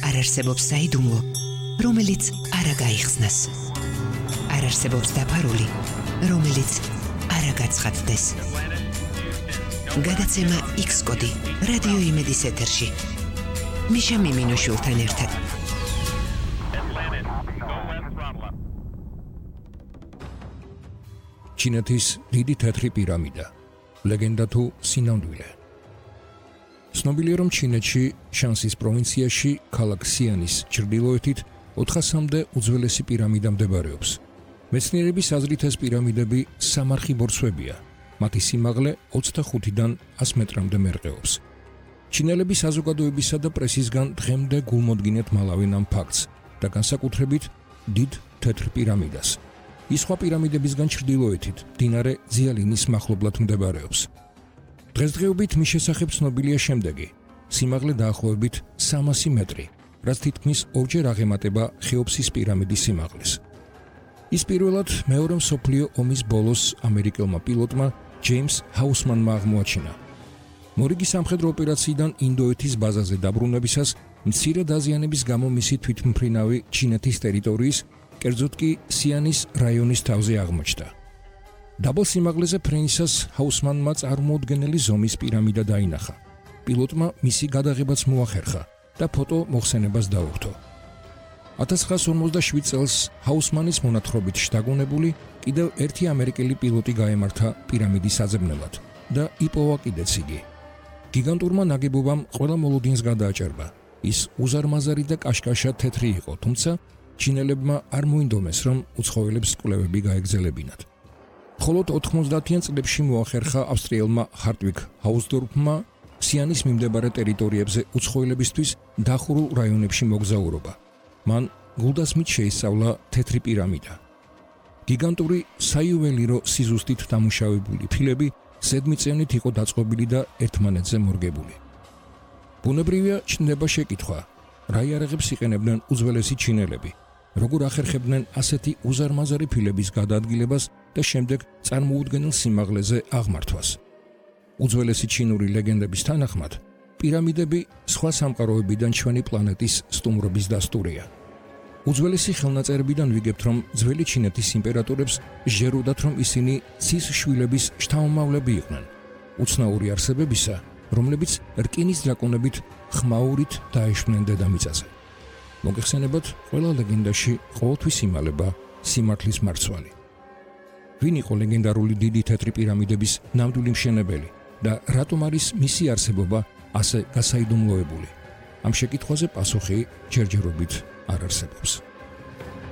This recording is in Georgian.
არ არსებობს საიდუმლო, რომელიც არ გაიხსნას. არ არსებობს დაფარული, რომელიც არ გაცხადდეს. გადაცემა X-კოდი რადიო იმედის ეთერში. მიშა მიმინოშვილთან ერთად. ჩინეთის დიდი თეთრი პირამიდა. ლეგენდა თუ სინამდვილე. ცნობილია, რომ ჩინეთში შანსის პროვინციაში ქალაქ სიანის ჩრდილოეთით 400-მდე უძველესი პირამიდა მდებარეობს. მეცნიერების აზრით ეს პირამიდები სამარხი ბორცვებია. მათი სიმაღლე 25-დან 100 მეტრამდე მერყეობს. ჩინელების საზოგადოებისა და პრესისგან დღემდე გულმოდგინედ მალავენ ამ ფაქტს და განსაკუთრებით დიდ თეთრ პირამიდას. ის სხვა პირამიდებისგან ჩრდილოეთით, მდინარე ძიალინის მახლობლად მდებარეობს. დღესდღეობით მის შესახებ ცნობილია შემდეგი: სიმაღლე დაახლოებით 300 მეტრი, რაც თითქმის ორჯერ აღემატება ხეოფსის პირამიდის სიმაღლეს. ის პირველად მეორე მსოფლიო ომის ბოლოს ამერიკელმა პილოტმა ჯეიმს ჰაუსმანმა აღმოაჩინა. მორიგი სამხედრო ოპერაციიდან ინდოეთის ბაზაზე დაბრუნებისას მცირე დაზიანების გამო მისი თვითმფრინავი ჩინეთის ტერიტორიის, კერძოდ კი სიანის რაიონის თავზე აღმოჩნდა. დაბალ სიმაღლეზე ფრენისას ჰაუსმანმა წარმოუდგენელი ზომის პირამიდა დაინახა. პილოტმა მისი გადაღებაც მოახერხა და ფოტო მოხსენებას დაუხტო. 1957 წელს ჰაუსმანის მონათხრობით შთაგონებული კიდევ ერთი ამერიკელი პილოტი გაემართა პირამიდის აძებნელად და იპოვა კიდეც იგი. გიგანტურმა ნაგებობამ ყველა მოლოდინს გადააჭერბა. ის უზარმაზარი და კაშკაშა თეთრი იყო, თუმცა ჩინელებმა არ მოინდომეს, რომ უცხოელებს კვლევები გაეგზელებინათ. მხოლოდ 90-იან წლებში მოახერხა ავსტრიელმა ჰარტვიგ ჰაუსდორფმა სიანის მიმდებარე ტერიტორიებზე უცხოელებისთვის დახურულ რაიონებში მოგზაურობა. მან გულდასმით შეისწავლა თეთრი პირამიდა. გიგანტური საიუველირო სიზუსტით დამუშავებული ფილები ზედმიწევნით იყო დაწყობილი და ერთმანეთზე მორგებული. ბუნებრივია ჩნდება შეკითხვა, რა იარაღებს იყენებდნენ უძველესი ჩინელები, როგორ ახერხებდნენ ასეთი უზარმაზარი ფილების გადაადგილებას და შემდეგ წარმოუდგენელ სიმაღლეზე აღმართვას. უძველესი ჩინური ლეგენდების თანახმად, პირამიდები სხვა სამყაროებიდან ჩვენი პლანეტის სტუმრობის დასტურია. უძველესი ხელნაწერებიდან ვიგებთ, რომ ძველი ჩინეთის იმპერატორებს ჟეროდათ, რომ ისინი ცის შვილების შთამომავლები იყვნენ, უცნაური არსებებისა, რომლებიც რკინის დრაკონებით ხმაურით დაეშვნენ დედამიწაზე. მოგეხსენებათ, ყველა ლეგენდაში ყოველთვის იმალება სიმართლის მარცვალი. ვინ იყო ლეგენდარული დიდი თეთრი პირამიდების ნამდვილი მშენებელი და რატომ არის მისი არსებობა ასე გასაიდუმლოებული? ამ შეკითხვაზე პასუხი ჯერჯერობით არ არსებობს.